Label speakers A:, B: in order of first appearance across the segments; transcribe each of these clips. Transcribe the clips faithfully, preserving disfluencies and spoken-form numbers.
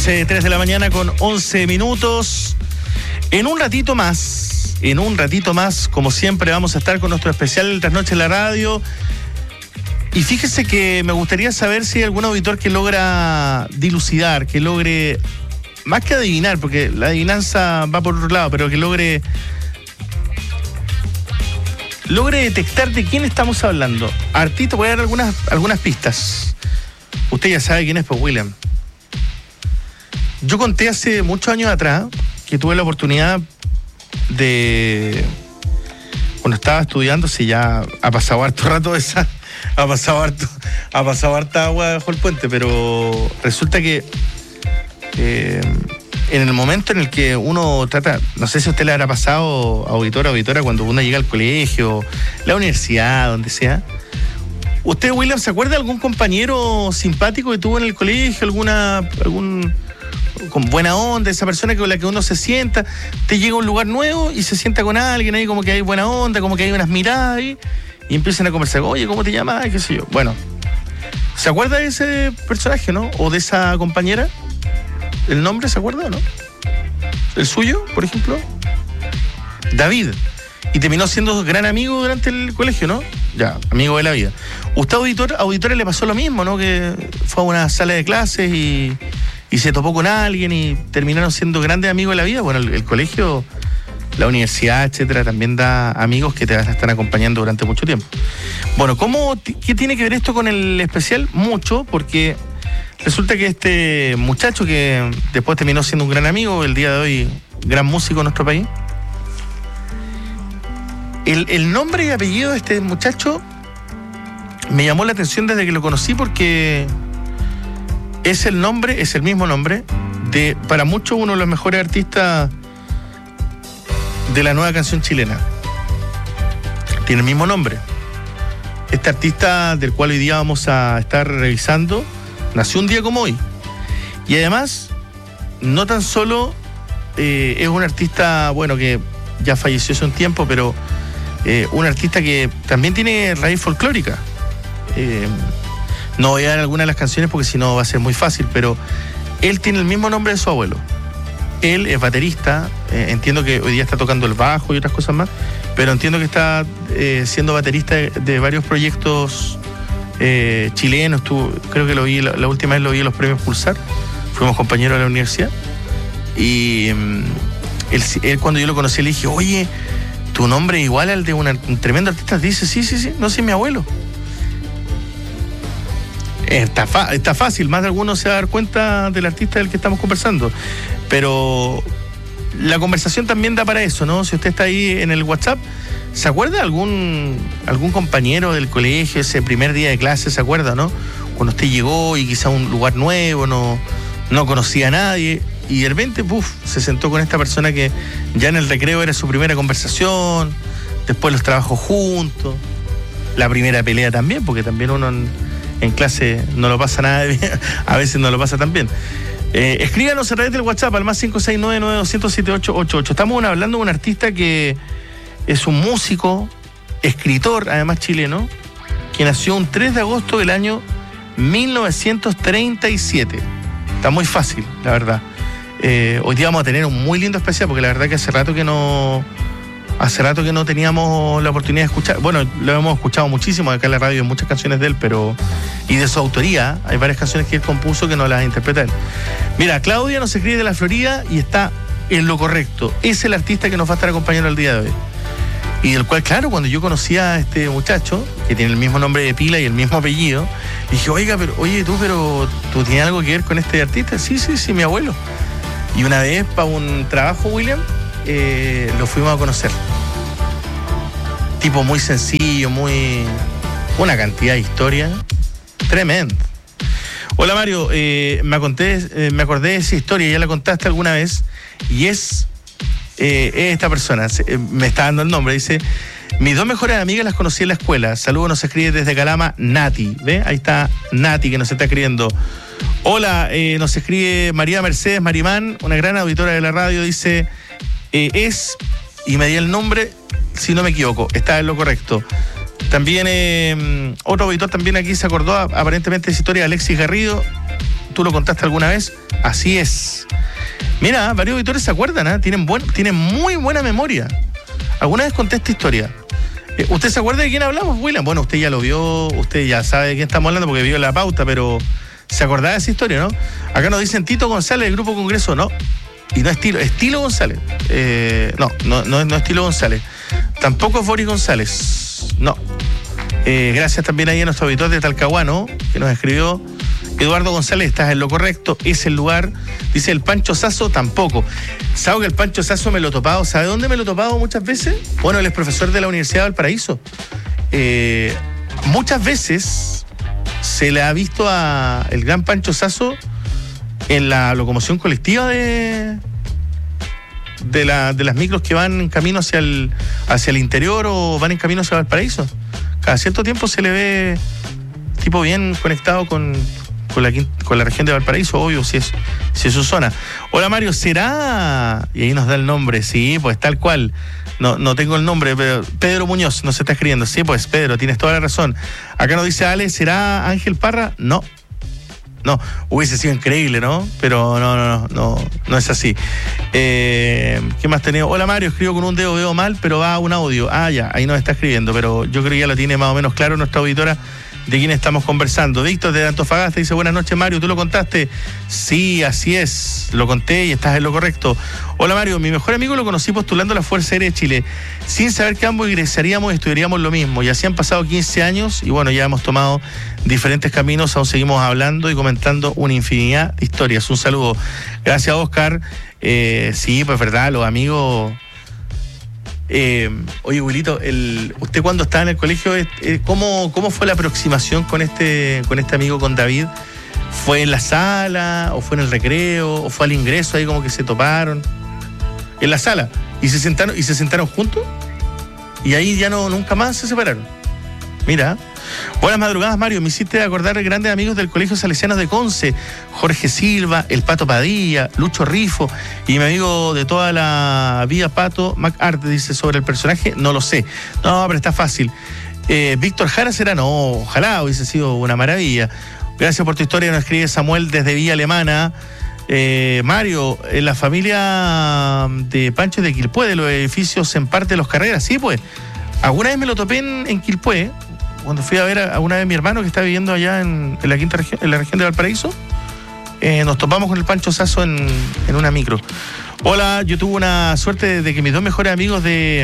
A: tres de la mañana con once minutos. En un ratito más, en un ratito más, como siempre, vamos a estar con nuestro especial El Trasnoche en la Radio. Y fíjese que me gustaría saber si hay algún auditor que logra dilucidar, que logre, más que adivinar, porque la adivinanza va por otro lado, pero que logre, logre detectar de quién estamos hablando. Artista, voy a dar algunas, algunas pistas. Usted ya sabe quién es, pues, William. Yo conté hace muchos años atrás que tuve la oportunidad de, cuando estaba estudiando, si ya ha pasado harto rato esa, ha pasado harto, ha pasado harta agua bajo el puente, pero resulta que eh, en el momento en el que uno trata, no sé si a usted le habrá pasado, auditora, auditora, cuando uno llega al colegio, la universidad, donde sea. ¿Usted, William, se acuerda de algún compañero simpático que tuvo en el colegio, alguna, algún con buena onda, esa persona con la que uno se sienta, te llega a un lugar nuevo y se sienta con alguien ahí, como que hay buena onda, como que hay unas miradas ahí, y empiezan a conversar, oye, ¿cómo te llamas? ¿Qué sé yo? Bueno, ¿se acuerda de ese personaje, no? ¿O de esa compañera? ¿El nombre se acuerda o no? ¿El suyo, por ejemplo? David. Y terminó siendo gran amigo durante el colegio, ¿no? Ya, amigo de la vida. ¿Usted, auditor, auditora, le pasó lo mismo, no? Que fue a una sala de clases y, y se topó con alguien y terminaron siendo grandes amigos de la vida. Bueno, el, el colegio, la universidad, etcétera, también da amigos que te están acompañando durante mucho tiempo. Bueno, ¿cómo, qué tiene que ver esto con el especial? Mucho, porque resulta que este muchacho que después terminó siendo un gran amigo, el día de hoy, gran músico en nuestro país, El, el nombre y apellido de este muchacho me llamó la atención desde que lo conocí, porque es el nombre, es el mismo nombre de, para muchos, uno de los mejores artistas de la nueva canción chilena. Tiene el mismo nombre. Este artista, del cual hoy día vamos a estar revisando, nació un día como hoy. Y además, no tan solo eh, es un artista, bueno, que ya falleció hace un tiempo, pero Eh, un artista que también tiene raíz folclórica. Eh, no voy a dar algunas de las canciones porque si no va a ser muy fácil, pero él tiene el mismo nombre de su abuelo. Él es baterista, eh, entiendo que hoy día está tocando el bajo y otras cosas más, pero entiendo que está eh, siendo baterista de, de varios proyectos eh, chilenos. Tú, creo que lo vi, la, la última vez lo vi en los premios Pulsar, fuimos compañeros de la universidad, y eh, él, él cuando yo lo conocí le dije, oye, tu nombre es igual al de una, un tremendo artista. Dice, sí, sí, sí, no sé, mi abuelo. Está, fa, está fácil, más de alguno se va a dar cuenta del artista del que estamos conversando. Pero la conversación también da para eso, ¿no? Si usted está ahí en el WhatsApp, ¿se acuerda de algún, algún compañero del colegio, ese primer día de clase, se acuerda, no? Cuando usted llegó y quizá un lugar nuevo, no, no conocía a nadie, y de repente, puf, se sentó con esta persona que ya en el recreo era su primera conversación, después los trabajos juntos, la primera pelea también, porque también uno en, en clase no lo pasa nada bien, a veces no lo pasa tan bien. Eh, escríbanos a través del WhatsApp al más cinco seis nueve nueve dos cero siete ocho ocho ocho. Estamos hablando de un artista que es un músico, escritor, además chileno, que nació un tres de agosto del año mil novecientos treinta y siete. Está muy fácil, la verdad. Eh, hoy día vamos a tener un muy lindo especial, porque la verdad que hace rato que no hace rato que no teníamos la oportunidad de escuchar. Bueno, lo hemos escuchado muchísimo acá en la radio, muchas canciones de él, pero y de su autoría, hay varias canciones que él compuso que no las interpreta él. Mira, Claudia nos escribe de la Florida y está en lo correcto. Es el artista que nos va a estar acompañando el día de hoy. Y del cual, claro, cuando yo conocí a este muchacho, que tiene el mismo nombre de pila y el mismo apellido, dije, oiga, pero, oye, tú, pero ¿tú tienes algo que ver con este artista? Sí, sí, sí, mi abuelo. Y una vez, para un trabajo, William, eh, lo fuimos a conocer. Tipo muy sencillo, muy... una cantidad de historia tremenda. Hola, Mario, eh, me, conté, eh, me acordé de esa historia, ya la contaste alguna vez, y es, eh, es esta persona, eh, me está dando el nombre, dice, mis dos mejores amigas las conocí en la escuela. Saludos, nos escribe desde Calama, Nati, ¿ve? Ahí está Nati que nos está escribiendo. Hola, eh, nos escribe María Mercedes Marimán, una gran auditora de la radio, dice, eh, es, y me dio el nombre, si no me equivoco, está en lo correcto. También, eh, otro auditor también aquí se acordó, aparentemente, de esa historia, Alexis Garrido, tú lo contaste alguna vez, así es. Mira, varios auditores se acuerdan, ¿eh? tienen, buen, tienen muy buena memoria. Alguna vez conté esta historia. Eh, ¿Usted se acuerda de quién hablamos, William? Bueno, usted ya lo vio, usted ya sabe de quién estamos hablando porque vio la pauta, pero ¿se acordaba de esa historia, no? Acá nos dicen Tito González del Grupo Congreso, no. Y no Estilo, Estilo González. Eh, no, no, no, no Estilo González. Tampoco Boris González. No. Eh, gracias también ahí a nuestro auditor de Talcahuano, que nos escribió. Eduardo González, estás en lo correcto, es el lugar. Dice el Pancho Sasso, tampoco. ¿Sabe que el Pancho Sasso me lo he topado? ¿Sabe dónde me lo he topado muchas veces? Bueno, él es profesor de la Universidad de Valparaíso. Eh, muchas veces se le ha visto a el gran Pancho Sasso en la locomoción colectiva de, de, la, de las micros que van en camino hacia el, hacia el interior o van en camino hacia Valparaíso. Cada cierto tiempo se le ve tipo bien conectado con... Con la, con la región de Valparaíso, obvio, si es, si es su zona. Hola Mario, ¿será? Y ahí nos da el nombre, sí, pues tal cual. No, no tengo el nombre, pero Pedro Muñoz nos está escribiendo. Sí, pues Pedro, tienes toda la razón. Acá nos dice Ale, ¿será Ángel Parra? No. No, hubiese sido increíble, ¿no? Pero no, no, no, no, no es así. Eh, ¿Qué más tenemos? Hola Mario, escribo con un dedo, veo mal, pero va un audio. Ah, ya, ahí nos está escribiendo, pero yo creo que ya lo tiene más o menos claro nuestra auditora de quién estamos conversando. Víctor de Antofagasta dice, buenas noches Mario, ¿tú lo contaste? Sí, así es, lo conté y estás en lo correcto. Hola Mario, mi mejor amigo lo conocí postulando a la Fuerza Aérea de Chile, sin saber que ambos ingresaríamos y estudiaríamos lo mismo, y así han pasado quince años y bueno, ya hemos tomado diferentes caminos, aún seguimos hablando y comentando una infinidad de historias. Un saludo. Gracias Oscar. Eh, sí, pues verdad, los amigos... Eh, oye, Wilito, el, usted cuando estaba en el colegio, eh, ¿cómo, ¿cómo fue la aproximación con este, con este amigo, con David? ¿Fue en la sala, o fue en el recreo, o fue al ingreso ahí como que se toparon? En la sala. ¿Y se sentaron, y se sentaron juntos? Y ahí ya no, nunca más se separaron. Mira. Buenas madrugadas, Mario. Me hiciste acordar de grandes amigos del Colegio Salesianos de Conce, Jorge Silva, el Pato Padilla, Lucho Rifo y mi amigo de toda la vida, Pato MacArt. Dice sobre el personaje, no lo sé. No, pero está fácil. Eh, Víctor Jara será, no, ojalá hubiese sido una maravilla. Gracias por tu historia, nos escribe Samuel desde Villa Alemana. Eh, Mario, en la familia de Pancho de Quilpué, de los edificios en parte de los Carreras, sí, pues. Alguna vez me lo topé en, en Quilpué, cuando fui a ver a, a una vez mi hermano que está viviendo allá en, en la quinta región, en la región de Valparaíso. Eh, nos topamos con el Pancho Sasso en, en una micro. Hola, yo tuve una suerte de que mis dos mejores amigos de...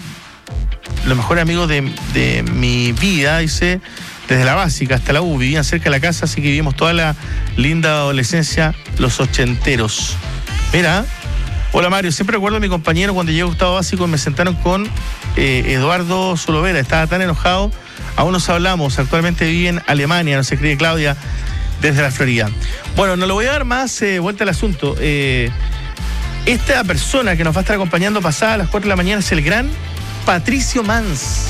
A: Los mejores amigos de, de mi vida, dice, desde la básica hasta la U, vivían cerca de la casa, así que vivimos toda la linda adolescencia, los ochenteros. Mira, hola Mario, siempre recuerdo a mi compañero cuando llegué a octavo básico y me sentaron con eh, Eduardo Solovera, estaba tan enojado, aún nos hablamos, actualmente vive en Alemania, nos escribe Claudia desde la Florida. Bueno, no le voy a dar más eh, vuelta al asunto. Eh, esta persona que nos va a estar acompañando pasada a las cuatro de la mañana es el gran Patricio Mans.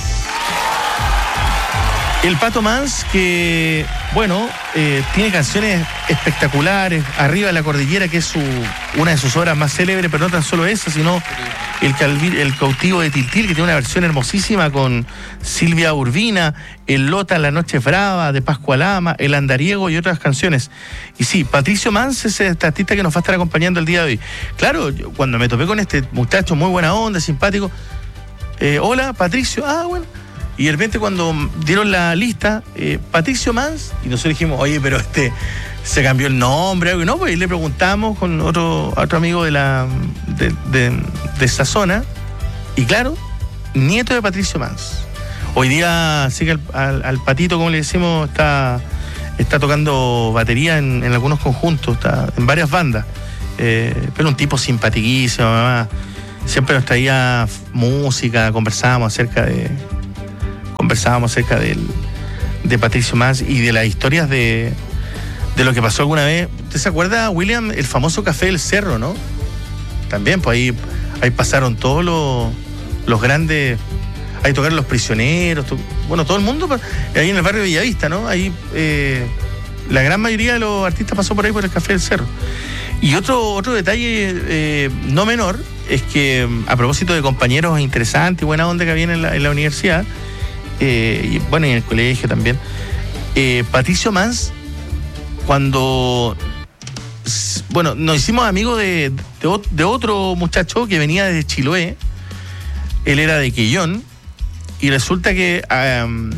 A: El Pato Mans que, bueno, eh, tiene canciones espectaculares, Arriba de la Cordillera, que es su, una de sus obras más célebres, pero no tan solo esa, sino el, Calvi, el Cautivo de Tiltil, que tiene una versión hermosísima con Silvia Urbina, El Lota, La Noche Brava, de Pascua Lama, El Andariego y otras canciones. Y sí, Patricio Mans es este artista que nos va a estar acompañando el día de hoy. Claro, yo, cuando me topé con este muchacho muy buena onda, simpático, eh, hola, Patricio, ah, bueno. Y de repente cuando dieron la lista, eh, Patricio Mans, y nosotros dijimos, oye, pero este se cambió el nombre, algo, no, pues y le preguntamos con otro, otro amigo de la de, de, de esa zona, y claro, nieto de Patricio Mans. Hoy día sigue al, al, al Patito, como le decimos, está, está tocando batería en, en algunos conjuntos, está en varias bandas, eh, pero un tipo simpatiquísimo, además, siempre nos traía música, conversábamos acerca de... Conversábamos acerca del, de Patricio Mans y de las historias de, de lo que pasó alguna vez. ¿Usted se acuerda, William, el famoso Café del Cerro, no? También, pues ahí, ahí pasaron todos los, los grandes... Ahí tocaron Los Prisioneros, to, bueno, todo el mundo, ahí en el barrio de Bellavista, ¿no? Ahí eh, la gran mayoría de los artistas pasó por ahí por el Café del Cerro. Y otro, otro detalle eh, no menor es que, a propósito de compañeros interesantes y buena onda que había en la, en la universidad, Eh, y bueno, y en el colegio también, eh, Patricio Mans cuando, bueno, nos hicimos amigos de, de, de otro muchacho que venía desde Chiloé. Él era de Quillón y resulta que um,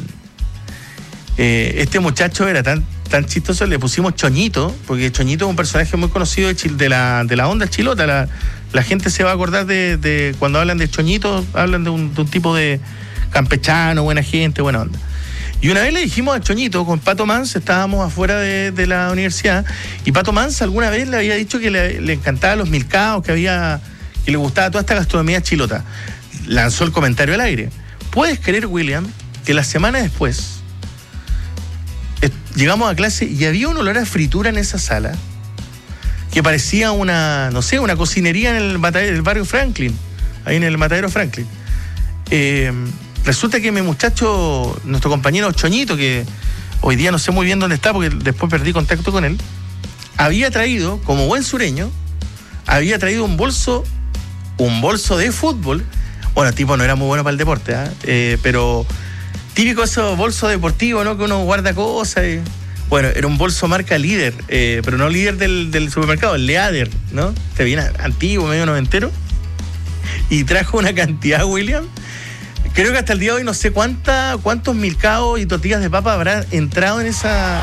A: eh, este muchacho era tan, tan chistoso, le pusimos Choñito, porque Choñito es un personaje muy conocido de, Chil, de, la, de la onda chilota. La, la gente se va a acordar de, de cuando hablan de Choñito, hablan de un, de un tipo de campechano, buena gente, buena onda. Y una vez le dijimos a Choñito, con Pato Mans, estábamos afuera de, de la universidad, y Pato Mans alguna vez le había dicho que le, le encantaban los milcaos, que había, que le gustaba toda esta gastronomía chilota. Lanzó el comentario al aire. ¿Puedes creer, William, que la semana después eh, llegamos a clase y había un olor a fritura en esa sala que parecía una, no sé, una cocinería en el, matadero, el barrio Franklin, ahí en el matadero Franklin? Eh... Resulta que mi muchacho, nuestro compañero Choñito, que hoy día no sé muy bien dónde está porque después perdí contacto con él, había traído, como buen sureño, había traído un bolso, un bolso de fútbol. Bueno, el tipo no era muy bueno para el deporte, ¿eh? Eh, pero típico esos bolsos deportivos, ¿no? Que uno guarda cosas. Y, bueno, era un bolso marca Líder, eh, pero no Líder del, del supermercado, el Leader, ¿no? Te viene antiguo, medio noventero. Y trajo una cantidad, William. Creo que hasta el día de hoy no sé cuánta, cuántos milcaos y tortillas de papa habrán entrado en esa...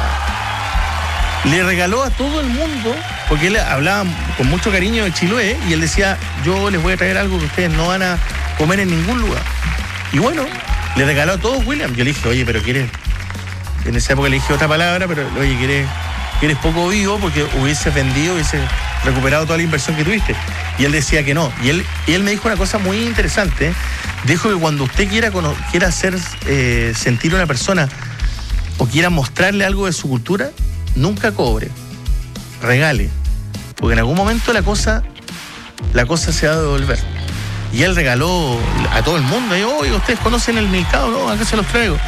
A: Le regaló a todo el mundo, porque él hablaba con mucho cariño de Chiloé, y él decía, yo les voy a traer algo que ustedes no van a comer en ningún lugar. Y bueno, le regaló a todos, William. Yo le dije, oye, pero ¿quieres? En esa época le dije otra palabra, pero oye, ¿quieres, quieres poco vivo? Porque hubieses vendido, hubieses recuperado toda la inversión que tuviste. Y él decía que no. Y él, y él me dijo una cosa muy interesante. Dijo que cuando usted quiera, quiera hacer eh, sentir a una persona o quiera mostrarle algo de su cultura, nunca cobre, regale, porque en algún momento la cosa la cosa se va a devolver. Y él regaló a todo el mundo. Y oye, ¿ustedes conocen el milcao? No, acá se los traigo.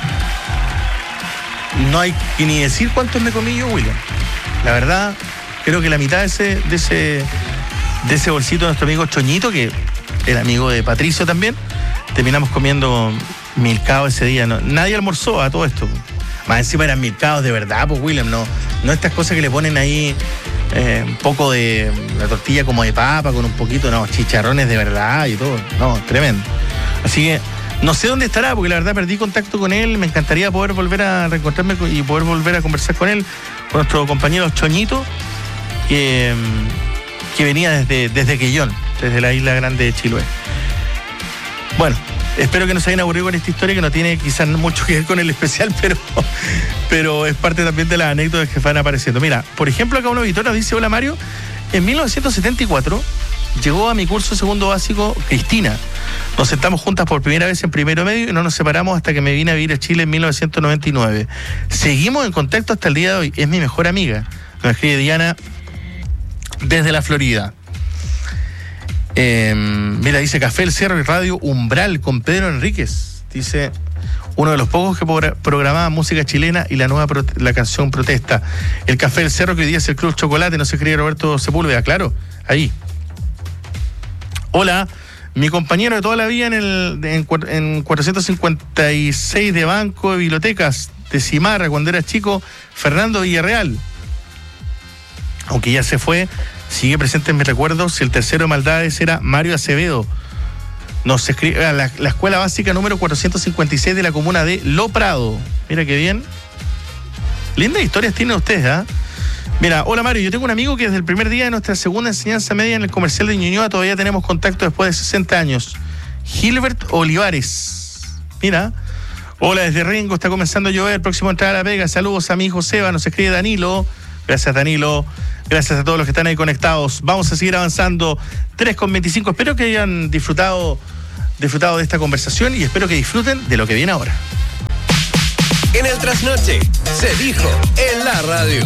A: No hay que ni decir cuántos me comí yo, William. La verdad, creo que la mitad de ese de ese, de ese bolsito de nuestro amigo Choñito, que era amigo de Patricio también, terminamos comiendo milcao ese día. No, nadie almorzó a todo esto. Más encima eran milcaos de verdad, pues, William. No, no estas cosas que le ponen ahí eh, un poco de la tortilla como de papa con un poquito, no, chicharrones de verdad y todo. No, tremendo. Así que no sé dónde estará, porque la verdad perdí contacto con él. Me encantaría poder volver a reencontrarme y poder volver a conversar con él, con nuestro compañero Choñito, que, que venía desde, desde Quillón, desde la isla grande de Chiloé. Bueno, espero que no se hayan aburrido con esta historia, que no tiene quizás mucho que ver con el especial, pero, pero es parte también de las anécdotas que van apareciendo. Mira, por ejemplo, acá una auditora dice, hola Mario, en mil novecientos setenta y cuatro llegó a mi curso segundo básico Cristina. Nos sentamos juntas por primera vez en primero medio y no nos separamos hasta que me vine a vivir a Chile en mil novecientos noventa y nueve. Seguimos en contacto hasta el día de hoy. Es mi mejor amiga. Nos escribe Diana desde la Florida. Eh, mira, dice Café El Cerro y Radio Umbral con Pedro Enríquez. Dice, uno de los pocos que programaba música chilena y la nueva pro- la canción Protesta. El Café El Cerro, que hoy día es el Club Chocolate, no se escribe Roberto Sepúlveda, claro, ahí. Hola, mi compañero de toda la vida en el en, en cuatrocientos cincuenta y seis de Banco de Bibliotecas de Cimarra, cuando era chico, Fernando Villarreal. Aunque ya se fue, sigue presente en mis recuerdos. El tercero de Maldades era Mario Acevedo. Nos escribe la, la escuela básica número cuatrocientos cincuenta y seis de la comuna de Lo Prado. Mira qué bien. Lindas historias tienen ustedes, ¿ah? ¿eh? Mira, hola Mario, yo tengo un amigo que desde el primer día de nuestra segunda enseñanza media en el comercial de Ñuñoa todavía tenemos contacto después de sesenta años. Gilbert Olivares. Mira. Hola, desde Rengo está comenzando a llover, próximo a entrar a la pega. Saludos a mi hijo Seba, nos escribe Danilo. Gracias Danilo. Gracias a todos los que están ahí conectados. Vamos a seguir avanzando. tres con veinticinco. Espero que hayan disfrutado, disfrutado de esta conversación y espero que disfruten de lo que viene ahora.
B: En el trasnoche se dijo en la radio.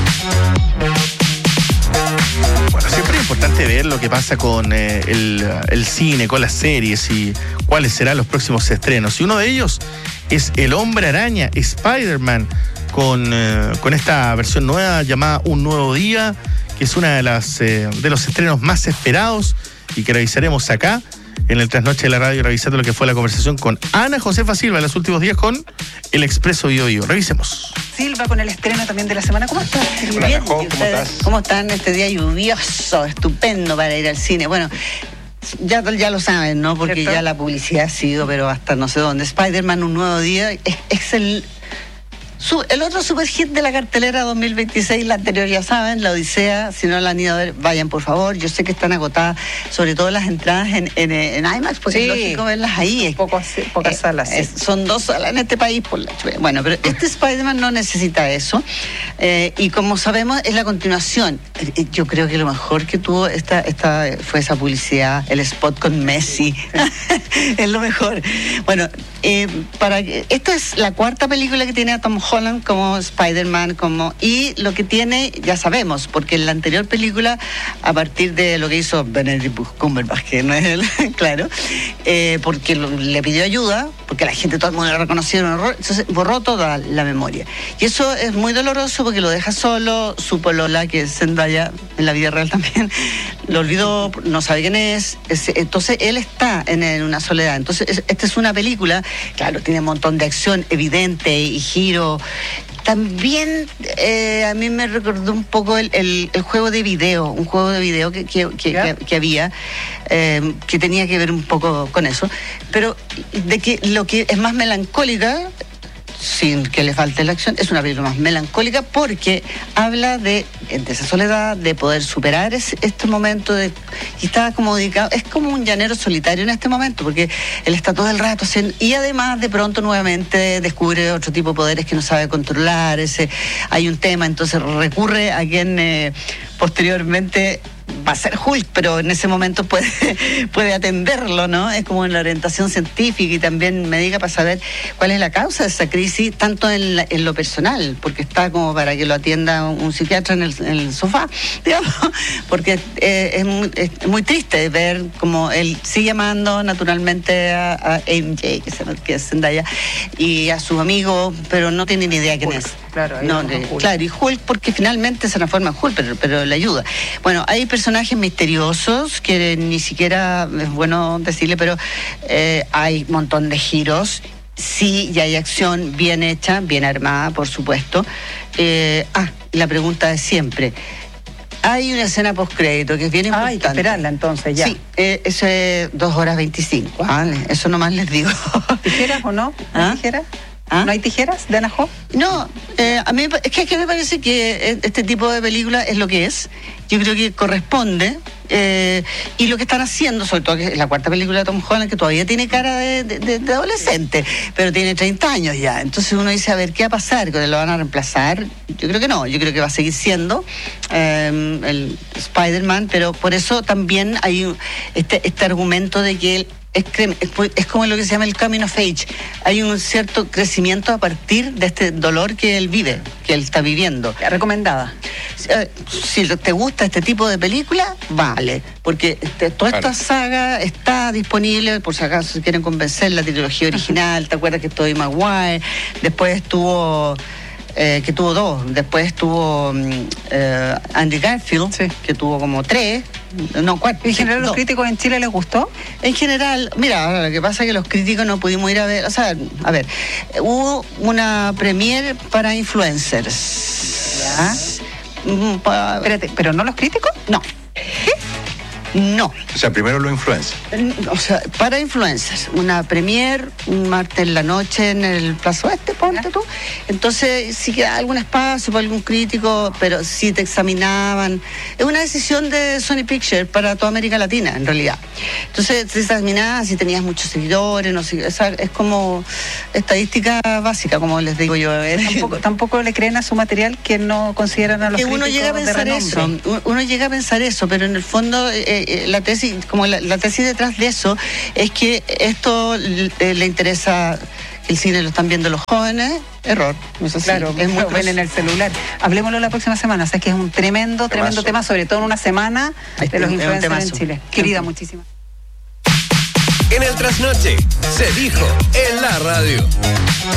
A: Bueno, siempre es importante ver lo que pasa con eh, el, el cine, con las series y cuáles serán los próximos estrenos. Y uno de ellos es El Hombre Araña, Spider-Man, con, eh, con esta versión nueva llamada Un Nuevo Día, que es una de las eh, de los estrenos más esperados y que revisaremos acá. en el trasnoche de la radio, revisando lo que fue la conversación con Ana Josefa Silva en los últimos días con el Expreso Bio Bio. Revisemos.
C: Silva, con el estreno también de la semana. ¿Cómo estás?
D: Hola,
C: Bien.
D: ¿cómo estás?
C: ¿Cómo están este día lluvioso, estupendo para ir al cine? Bueno, ya, ya lo saben, ¿no? Porque
D: ¿Cierto?
C: ya la publicidad ha sido, pero hasta no sé dónde. Spider-Man, un nuevo día, es, es el... Su, el otro super hit de la cartelera dos mil veintiséis, la anterior ya saben, La Odisea. Si no la han ido a ver, vayan por favor. Yo sé que están agotadas, sobre todo las entradas en, en, en IMAX, porque
D: Sí.
C: es lógico verlas ahí. Es,
D: Pocos, pocas
C: eh,
D: salas. Sí.
C: es- son dos salas en este país. Por la, bueno, pero este Spider-Man no necesita eso. Eh, y como sabemos, es la continuación. Eh, Yo creo que lo mejor que tuvo esta, esta fue esa publicidad, el spot con Messi. Es lo mejor. Bueno, eh, para que- esta es la cuarta película que tiene a Tom Holland como Spider-Man, como y lo que tiene, ya sabemos, porque en la anterior película, a partir de lo que hizo Benedict Cumberbatch, que no es él, claro, eh, porque lo- le pidió ayuda, porque la gente, todo el mundo lo reconocieron, horror, entonces borró toda la memoria. Y eso es muy doloroso porque lo deja solo, su polola, que es Zendaya, en la vida real también, lo olvidó, no sabe quién es, es- entonces él está en, en una soledad. Entonces es- esta es una película, claro, tiene un montón de acción evidente y giro. También eh, a mí me recordó un poco el, el- el juego de video, un juego de video que, que, que-
D: ¿Ya?
C: que- que había, eh, que tenía que ver un poco con eso, pero de que lo que es más melancólica, sin que le falte la acción, es una película más melancólica porque habla de, de esa soledad, de poder superar ese- este momento de, y está como dedicado, es como un llanero solitario en este momento, porque él está todo el rato haciendo, y además de pronto nuevamente descubre otro tipo de poderes que no sabe controlar, ese, hay un tema, entonces recurre a quien eh, posteriormente va a ser Hulk, pero en ese momento puede, puede atenderlo, ¿no? Es como en la orientación científica y también médica para saber cuál es la causa de esa crisis, tanto en, la- en lo personal, porque está como para que lo atienda un, un psiquiatra en el, en el sofá, digamos, porque eh, es, muy, es muy triste ver como él sigue amando naturalmente a, a M J, que, se, llama- que es Zendaya, y a su amigo, pero no tiene ni idea quién
D: Hulk,
C: es.
D: claro, ahí
C: no,
D: vamos con
C: de-
D: Hulk.
C: claro, y Hulk porque finalmente se transforma en Hulk, pero, pero le ayuda. Bueno, hay personajes misteriosos que ni siquiera es bueno decirle, pero eh, hay un montón de giros. Sí, y hay acción bien hecha, bien armada, por supuesto. Eh, ah, la pregunta de siempre. Hay una escena postcrédito que es bien importante.
D: Ah, hay que esperarla entonces, ya.
C: Sí, eh, eso es dos horas veinticinco. Ah, eso nomás les digo.
D: ¿Tijeras o no? ¿No
C: ¿Ah?
D: hay tijeras?
C: ¿Ah?
D: ¿No hay tijeras de Anajo?
C: No, eh, a mí me pa- es que, es que me parece que eh, este tipo de película es lo que es. Yo creo que corresponde. eh, y lo que están haciendo, sobre todo que es la cuarta película de Tom Holland, que todavía tiene cara de, de- de- de adolescente, pero tiene treinta años ya. Entonces uno dice, a ver, ¿qué va a pasar? ¿Que lo van a reemplazar? Yo creo que no. Yo creo que va a seguir siendo eh, el Spider-Man, pero por eso también hay un- este, este argumento de que él es, cre- es pu- es como lo que se llama el coming of age. Hay un cierto crecimiento a partir de este dolor que él vive, que él está viviendo.
D: Ya, recomendada.
C: Eh, Si te gusta este tipo de película, vale, porque este, toda esta
E: Claro.
C: saga está disponible, por si acaso se quieren convencer, la trilogía original. ¿Te acuerdas que Tobey Maguire? Después estuvo... eh, que tuvo dos, después tuvo mm, eh, Andy Garfield,
D: Sí.
C: que tuvo como tres, no, cuatro.
D: ¿En general los
C: dos.
D: críticos en Chile les gustó?
C: En general, mira, ahora lo que pasa es que los críticos no pudimos ir a ver, o sea, a ver, eh, hubo una premiere para influencers.
D: Ya.
C: Mm, pa-
D: Espérate, ¿pero no los críticos?
C: no. No.
E: O sea, primero lo influencia.
C: O sea, para influencers, una premier, un martes en la noche en el Plaza Oeste, ponte tú. Entonces, si queda algún espacio para algún crítico, pero si te examinaban. Es una decisión de Sony Pictures para toda América Latina, en realidad. Entonces, te examinaban si tenías muchos seguidores, no sé, esa- es como estadística básica, como les digo yo.
D: Tampoco, tampoco le creen a su material que no consideran a los
C: Que
D: críticos
C: uno llega a
D: de
C: pensar eso,
D: renombre.
C: u- uno llega a pensar eso, pero en el fondo eh, eh, la tesis, como la, la tesis detrás de eso es que esto eh, le interesa, el cine lo están viendo los jóvenes, error, no es así,
D: Claro,
C: es muy
D: lo ven en el celular. Hablemoslo la próxima semana, o sea, que es un tremendo, tremendo
E: Temazo.
D: tema, sobre todo en una semana
C: Ahí
D: de
C: está,
D: los
C: es un
D: influencers en
C: temazo.
D: Chile. Querida, muchísimas.
B: En el trasnoche se dijo en la radio.